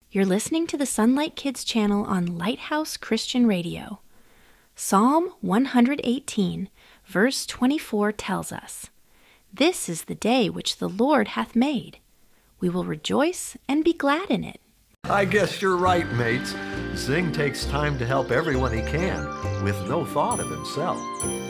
You're listening to the Sunlight Kids channel on Lighthouse Christian Radio. Psalm 118, verse 24 tells us, "This is the day which the Lord hath made. We will rejoice and be glad in it." I guess you're right, mates. Zing takes time to help everyone he can, with no thought of himself.